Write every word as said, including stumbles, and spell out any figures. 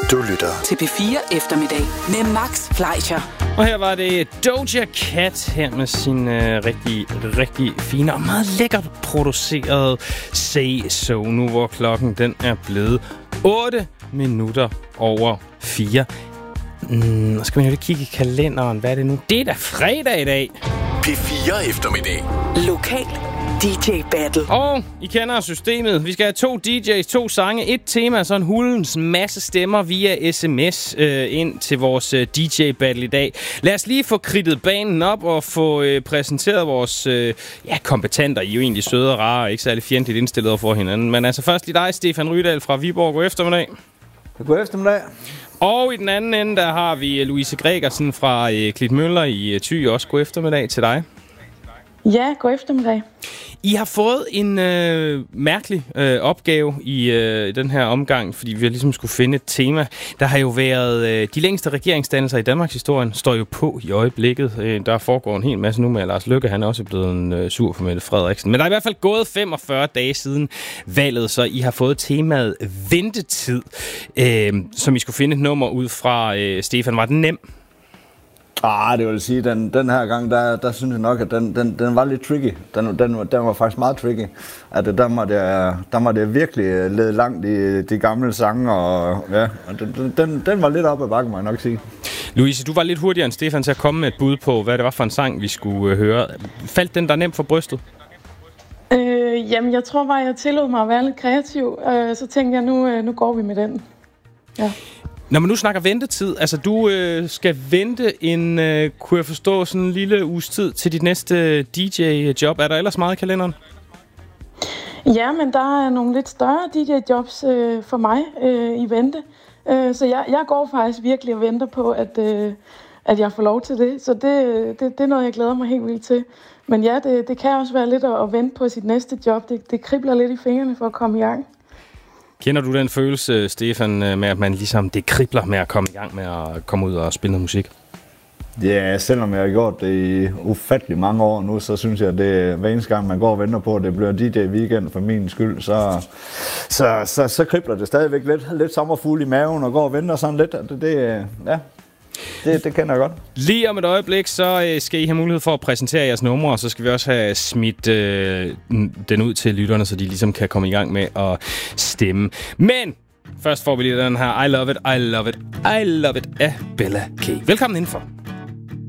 Du lytter til P fire Eftermiddag med Max Fleischer. Og her var det Doja Cat her med sin øh, rigtig, rigtig fine og meget lækkert produceret Say So. Nu hvor klokken den er blevet otte minutter over fire. Mm, skal man jo lige kigge i kalenderen. Hvad er det nu? Det er da fredag i dag. P fire Eftermiddag. Lokal D J Battle. Og I kender systemet. Vi skal have to D J's, to sange, et tema, så en hulens masse stemmer via sms øh, ind til vores øh, D J Battle i dag. Lad os lige få kridtet banen op og få øh, præsenteret vores øh, ja, kompetenter. I er jo egentlig søde og rare, ikke særlig fjendtligt indstillet over for hinanden. Men altså først lige dig, Stefan Rydahl fra Viborg. God eftermiddag. God eftermiddag. Og i den anden ende, der har vi Louise Gregersen fra øh, Klitmøller i øh, Thy. Også god eftermiddag til dig. Ja, god eftermiddag. I har fået en øh, mærkelig øh, opgave i øh, den her omgang, fordi vi ligesom skulle finde et tema. Der har jo været øh, de længste regeringsdannelser i Danmarks historien, står jo på i øjeblikket. Øh, der foregår en hel masse nu med Lars Løkke, han er også blevet en, øh, sur for Mette Frederiksen. Men der er i hvert fald gået femogfyrre dage siden valget, så I har fået temaet ventetid, øh, som I skulle finde et nummer ud fra. Øh, Stefan, var den nem? Ah, det vil sige, den, den her gang, der, der synes jeg nok, at den, den, den var lidt tricky. Den, den, den var faktisk meget tricky. At der måtte jeg, der måtte jeg virkelig lede langt i de gamle sange, og ja, den, den, den var lidt op ad bakken, må jeg nok sige. Louise, du var lidt hurtigere end Stefan til at komme med et bud på, hvad det var for en sang, vi skulle øh, høre. Faldt den der nemt for brystet? Øh, jamen, jeg tror bare, jeg tillod mig at være lidt kreativ. Øh, så tænkte jeg, nu, øh, nu går vi med den. Ja. Når man nu snakker ventetid, altså du øh, skal vente en, øh, kunne jeg forstå, sådan en lille uges tid til dit næste D J-job. Er der ellers meget i kalenderen? Ja, men der er nogle lidt større D J-jobs øh, for mig øh, i vente. Øh, så jeg, jeg går faktisk virkelig og venter på, at, øh, at jeg får lov til det. Så det, det, det er noget, jeg glæder mig helt vildt til. Men ja, det, det kan også være lidt at, at vente på sit næste job. Det, det kribler lidt i fingrene for at komme i gang. Kender du den følelse, Stefan, med at man ligesom, det kribler med at komme i gang med at komme ud og spille noget musik? Ja, selvom jeg har gjort det i ufattelig mange år nu, så synes jeg, at det, hver eneste gang man går og venter på, at det bliver D J-weekend for min skyld, så, så, så, så kribler det stadigvæk lidt, lidt sommerfugle i maven og går og venter sådan lidt. Det, det, ja, det, det kender jeg godt. Lige om et øjeblik, så skal I have mulighed for at præsentere jeres numre, og så skal vi også have smidt øh, den ud til lytterne, så de ligesom kan komme i gang med at stemme. Men først får vi lige den her I Love It, I Love It, I Love It af Bella K. Velkommen indenfor.